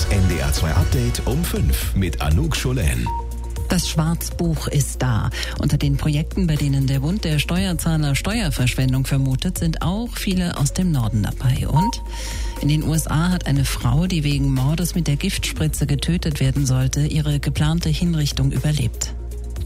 Das NDR 2 Update um 5 mit Anouk Scholen. Das Schwarzbuch ist da. Unter den Projekten, bei denen der Bund der Steuerzahler Steuerverschwendung vermutet, sind auch viele aus dem Norden dabei. Und in den USA hat eine Frau, die wegen Mordes mit der Giftspritze getötet werden sollte, ihre geplante Hinrichtung überlebt.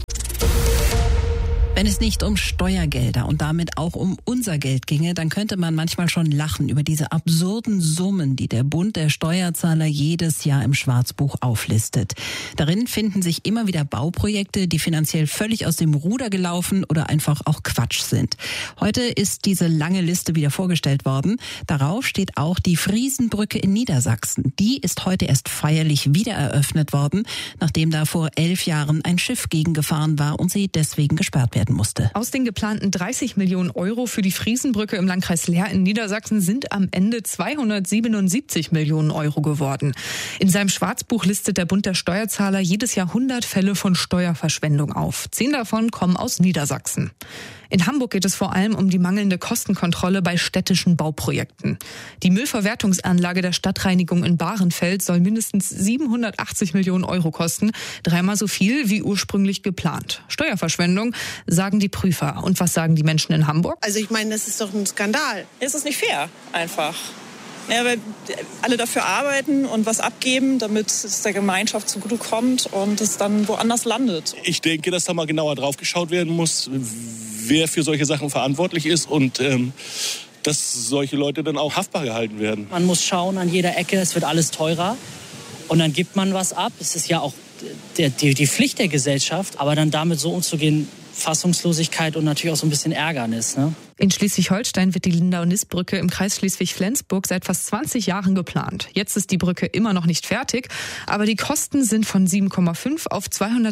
Wenn es nicht um Steuergelder und damit auch um unser Geld ginge, dann könnte man manchmal schon lachen über diese absurden Summen, die der Bund der Steuerzahler jedes Jahr im Schwarzbuch auflistet. Darin finden sich immer wieder Bauprojekte, die finanziell völlig aus dem Ruder gelaufen oder einfach auch Quatsch sind. Heute ist diese lange Liste wieder vorgestellt worden. Darauf steht auch die Friesenbrücke in Niedersachsen. Die ist heute erst feierlich wieder eröffnet worden, nachdem da vor 11 Jahren ein Schiff gegengefahren war und sie deswegen gesperrt werden musste. Aus den geplanten 30 Millionen Euro für die Friesenbrücke im Landkreis Leer in Niedersachsen sind am Ende 277 Millionen Euro geworden. In seinem Schwarzbuch listet der Bund der Steuerzahler jedes Jahr 100 Fälle von Steuerverschwendung auf. 10 davon kommen aus Niedersachsen. In Hamburg geht es vor allem um die mangelnde Kostenkontrolle bei städtischen Bauprojekten. Die Müllverwertungsanlage der Stadtreinigung in Bahrenfeld soll mindestens 780 Millionen Euro kosten, 3-mal so viel wie ursprünglich geplant. Steuerverschwendung, sagen die Prüfer. Und was sagen die Menschen in Hamburg? Also ich meine, das ist doch ein Skandal. Es ist nicht fair, einfach. Ja, weil alle dafür arbeiten und was abgeben, damit es der Gemeinschaft zugutekommt und es dann woanders landet. Ich denke, dass da mal genauer drauf geschaut werden muss, wer für solche Sachen verantwortlich ist und dass solche Leute dann auch haftbar gehalten werden. Man muss schauen an jeder Ecke, es wird alles teurer und dann gibt man was ab. Es ist ja auch die Pflicht der Gesellschaft, aber dann damit so umzugehen, Fassungslosigkeit und natürlich auch so ein bisschen Ärgernis, ne? In Schleswig-Holstein wird die Lindau-Nist-Brücke im Kreis Schleswig-Flensburg seit fast 20 Jahren geplant. Jetzt ist die Brücke immer noch nicht fertig, aber die Kosten sind von 7,5 auf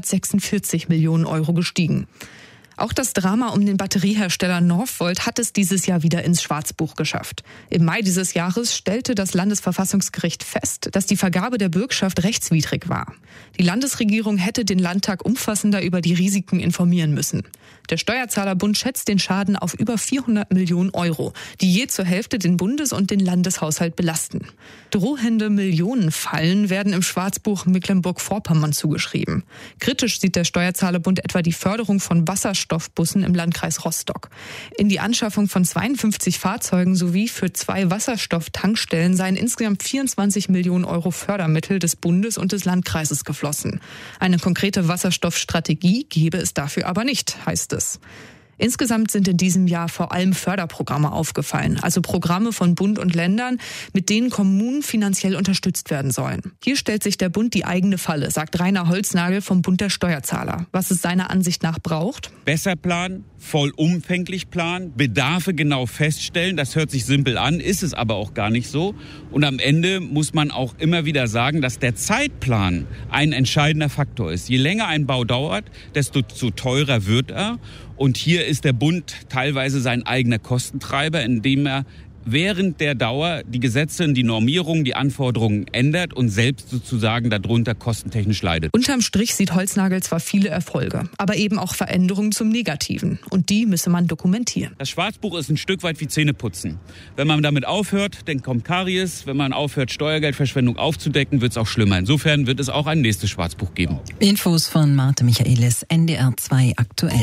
246 Millionen Euro gestiegen. Auch das Drama um den Batteriehersteller Northvolt hat es dieses Jahr wieder ins Schwarzbuch geschafft. Im Mai dieses Jahres stellte das Landesverfassungsgericht fest, dass die Vergabe der Bürgschaft rechtswidrig war. Die Landesregierung hätte den Landtag umfassender über die Risiken informieren müssen. Der Steuerzahlerbund schätzt den Schaden auf über 400 Millionen Euro, die je zur Hälfte den Bundes- und den Landeshaushalt belasten. Drohende Millionenfallen werden im Schwarzbuch Mecklenburg-Vorpommern zugeschrieben. Kritisch sieht der Steuerzahlerbund etwa die Förderung von Wasserstoffbussen im Landkreis Rostock. In die Anschaffung von 52 Fahrzeugen sowie für 2 Wasserstofftankstellen seien insgesamt 24 Millionen Euro Fördermittel des Bundes und des Landkreises geflossen. Eine konkrete Wasserstoffstrategie gebe es dafür aber nicht, heißt es. Insgesamt sind in diesem Jahr vor allem Förderprogramme aufgefallen, also Programme von Bund und Ländern, mit denen Kommunen finanziell unterstützt werden sollen. Hier stellt sich der Bund die eigene Falle, sagt Rainer Holznagel vom Bund der Steuerzahler. Was es seiner Ansicht nach braucht? Besser planen, vollumfänglich planen, Bedarfe genau feststellen. Das hört sich simpel an, ist es aber auch gar nicht so. Und am Ende muss man auch immer wieder sagen, dass der Zeitplan ein entscheidender Faktor ist. Je länger ein Bau dauert, desto teurer wird er. Und hier ist der Bund teilweise sein eigener Kostentreiber, indem er während der Dauer die Gesetze und die Normierungen, die Anforderungen ändert und selbst sozusagen darunter kostentechnisch leidet. Unterm Strich sieht Holznagel zwar viele Erfolge, aber eben auch Veränderungen zum Negativen. Und die müsse man dokumentieren. Das Schwarzbuch ist ein Stück weit wie Zähneputzen. Wenn man damit aufhört, dann kommt Karies. Wenn man aufhört, Steuergeldverschwendung aufzudecken, wird es auch schlimmer. Insofern wird es auch ein nächstes Schwarzbuch geben. Infos von Marte Michaelis, NDR 2 aktuell.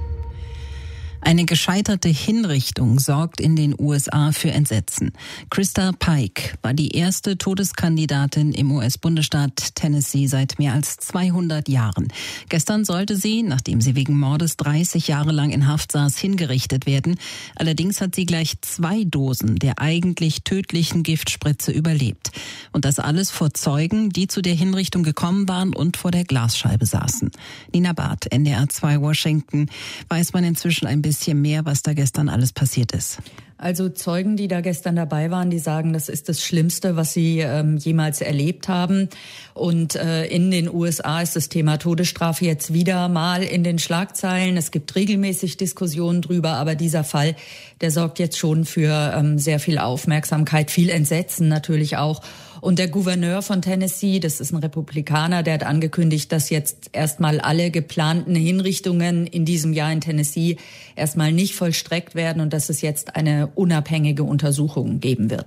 Eine gescheiterte Hinrichtung sorgt in den USA für Entsetzen. Krista Pike war die erste Todeskandidatin im US-Bundesstaat Tennessee seit mehr als 200 Jahren. Gestern sollte sie, nachdem sie wegen Mordes 30 Jahre lang in Haft saß, hingerichtet werden. Allerdings hat sie gleich 2 Dosen der eigentlich tödlichen Giftspritze überlebt. Und das alles vor Zeugen, die zu der Hinrichtung gekommen waren und vor der Glasscheibe saßen. Nina Barth, NDR 2 Washington. Weiß man inzwischen ein bisschen mehr, was da gestern alles passiert ist? Also Zeugen, die da gestern dabei waren, die sagen, das ist das Schlimmste, was sie jemals erlebt haben. Und in den USA ist das Thema Todesstrafe jetzt wieder mal in den Schlagzeilen. Es gibt regelmäßig Diskussionen drüber, aber dieser Fall, der sorgt jetzt schon für sehr viel Aufmerksamkeit, viel Entsetzen natürlich auch. Und der Gouverneur von Tennessee, das ist ein Republikaner, der hat angekündigt, dass jetzt erstmal alle geplanten Hinrichtungen in diesem Jahr in Tennessee erstmal nicht vollstreckt werden und dass es jetzt eine unabhängige Untersuchung geben wird.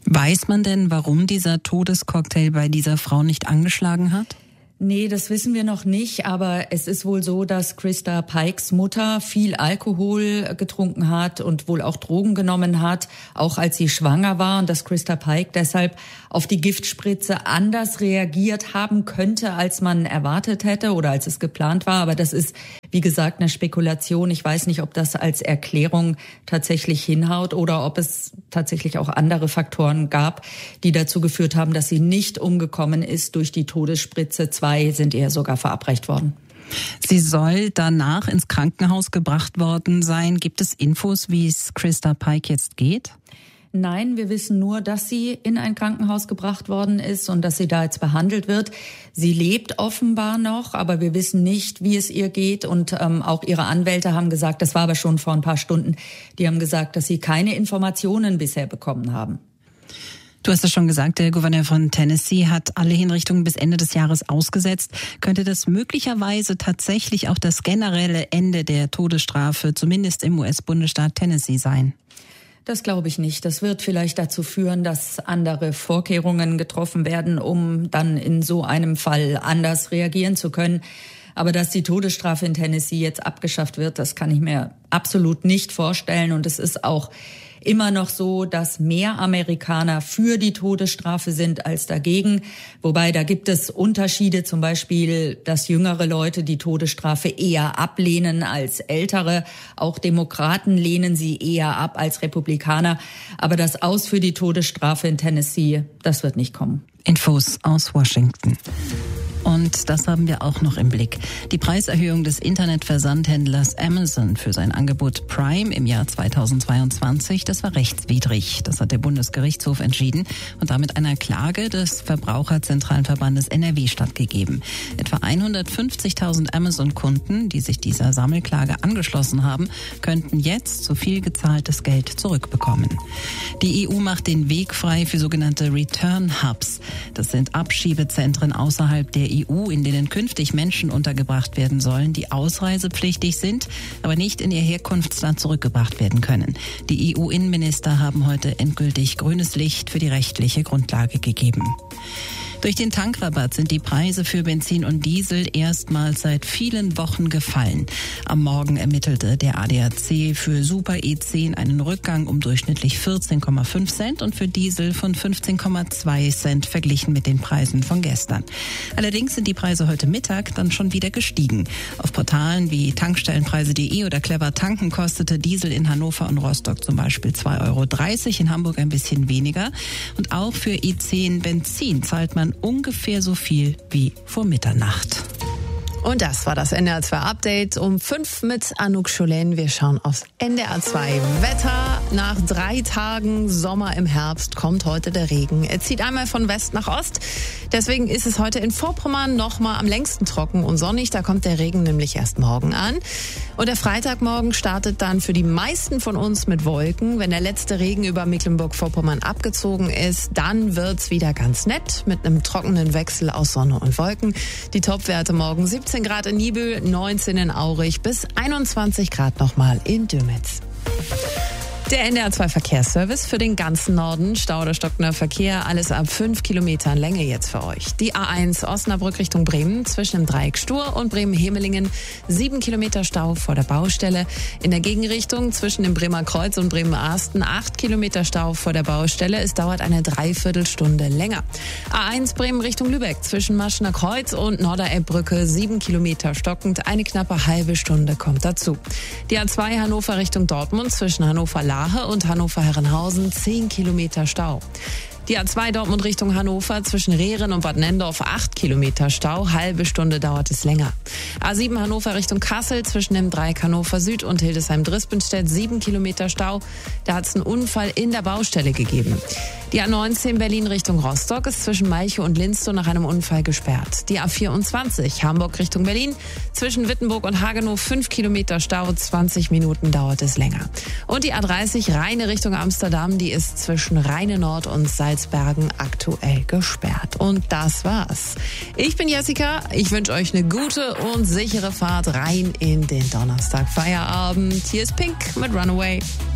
Weiß man denn, warum dieser Todescocktail bei dieser Frau nicht angeschlagen hat? Nee, das wissen wir noch nicht, aber es ist wohl so, dass Christa Pikes Mutter viel Alkohol getrunken hat und wohl auch Drogen genommen hat, auch als sie schwanger war, und dass Christa Pike deshalb auf die Giftspritze anders reagiert haben könnte, als man erwartet hätte oder als es geplant war. Aber das ist, wie gesagt, eine Spekulation. Ich weiß nicht, ob das als Erklärung tatsächlich hinhaut oder ob es tatsächlich auch andere Faktoren gab, die dazu geführt haben, dass sie nicht umgekommen ist durch die Todesspritze. 2 sind ihr sogar verabreicht worden. Sie soll danach ins Krankenhaus gebracht worden sein. Gibt es Infos, wie es Christa Pike jetzt geht? Nein, wir wissen nur, dass sie in ein Krankenhaus gebracht worden ist und dass sie da jetzt behandelt wird. Sie lebt offenbar noch, aber wir wissen nicht, wie es ihr geht. Und auch ihre Anwälte haben gesagt, das war aber schon vor ein paar Stunden, die haben gesagt, dass sie keine Informationen bisher bekommen haben. Du hast es schon gesagt, der Gouverneur von Tennessee hat alle Hinrichtungen bis Ende des Jahres ausgesetzt. Könnte das möglicherweise tatsächlich auch das generelle Ende der Todesstrafe, zumindest im US-Bundesstaat Tennessee, sein? Das glaube ich nicht. Das wird vielleicht dazu führen, dass andere Vorkehrungen getroffen werden, um dann in so einem Fall anders reagieren zu können. Aber dass die Todesstrafe in Tennessee jetzt abgeschafft wird, das kann ich mir absolut nicht vorstellen. Und es ist auch immer noch so, dass mehr Amerikaner für die Todesstrafe sind als dagegen. Wobei, da gibt es Unterschiede, zum Beispiel, dass jüngere Leute die Todesstrafe eher ablehnen als ältere. Auch Demokraten lehnen sie eher ab als Republikaner. Aber das Aus für die Todesstrafe in Tennessee, das wird nicht kommen. Infos aus Washington. Und das haben wir auch noch im Blick. Die Preiserhöhung des Internetversandhändlers Amazon für sein Angebot Prime im Jahr 2022, das war rechtswidrig. Das hat der Bundesgerichtshof entschieden und damit einer Klage des Verbraucherzentralverbandes NRW stattgegeben. Etwa 150.000 Amazon-Kunden, die sich dieser Sammelklage angeschlossen haben, könnten jetzt so viel gezahltes Geld zurückbekommen. Die EU macht den Weg frei für sogenannte Return Hubs. Das sind Abschiebezentren außerhalb der EU, in denen künftig Menschen untergebracht werden sollen, die ausreisepflichtig sind, aber nicht in ihr Herkunftsland zurückgebracht werden können. Die EU-Innenminister haben heute endgültig grünes Licht für die rechtliche Grundlage gegeben. Durch den Tankrabatt sind die Preise für Benzin und Diesel erstmals seit vielen Wochen gefallen. Am Morgen ermittelte der ADAC für Super E10 einen Rückgang um durchschnittlich 14,5 Cent und für Diesel von 15,2 Cent verglichen mit den Preisen von gestern. Allerdings sind die Preise heute Mittag dann schon wieder gestiegen. Auf Portalen wie tankstellenpreise.de oder Clever Tanken kostete Diesel in Hannover und Rostock zum Beispiel 2,30 €, in Hamburg ein bisschen weniger. Und auch für E10 Benzin zahlt man ungefähr so viel wie vor Mitternacht. Und das war das NDR 2 Update um 5 mit Anouk Scholen. Wir schauen aufs NDR 2 Wetter. Nach 3 Tagen Sommer im Herbst kommt heute der Regen. Er zieht einmal von West nach Ost. Deswegen ist es heute in Vorpommern noch mal am längsten trocken und sonnig. Da kommt der Regen nämlich erst morgen an. Und der Freitagmorgen startet dann für die meisten von uns mit Wolken. Wenn der letzte Regen über Mecklenburg-Vorpommern abgezogen ist, dann wird's wieder ganz nett mit einem trockenen Wechsel aus Sonne und Wolken. Die Topwerte morgen 17 Grad in Nibel, 19 in Aurich bis 21 Grad nochmal in Dömitz. Der NDR 2 Verkehrsservice für den ganzen Norden. Stau oder stockender Verkehr, alles ab 5 Kilometern Länge jetzt für euch. Die A1 Osnabrück Richtung Bremen zwischen dem Dreieck Stur und Bremen-Hemelingen. 7 Kilometer Stau vor der Baustelle. In der Gegenrichtung zwischen dem Bremer Kreuz und Bremen-Arsten 8 Kilometer Stau vor der Baustelle. Es dauert eine Dreiviertelstunde länger. A1 Bremen Richtung Lübeck zwischen Maschener Kreuz und Nordereppbrücke 7 Kilometer stockend. Eine knappe halbe Stunde kommt dazu. Die A2 Hannover Richtung Dortmund zwischen Hannover und Hannover-Herrenhausen 10 Kilometer Stau. Die A2 Dortmund Richtung Hannover zwischen Rehren und Bad Nendorf 8 Kilometer Stau, halbe Stunde dauert es länger. A7 Hannover Richtung Kassel zwischen dem Dreieck Hannover Süd und Hildesheim-Drispinstedt 7 Kilometer Stau. Da hat es einen Unfall in der Baustelle gegeben. Die A19 Berlin Richtung Rostock ist zwischen Malchow und Linstow nach einem Unfall gesperrt. Die A24 Hamburg Richtung Berlin zwischen Wittenburg und Hagenow 5 Kilometer Stau, 20 Minuten dauert es länger. Und die A30 Rheine Richtung Amsterdam, die ist zwischen Rheine Nord und Salzbergen aktuell gesperrt. Und das war's. Ich bin Jessica, ich wünsche euch eine gute und sichere Fahrt rein in den Donnerstag Feierabend. Hier ist Pink mit Runaway.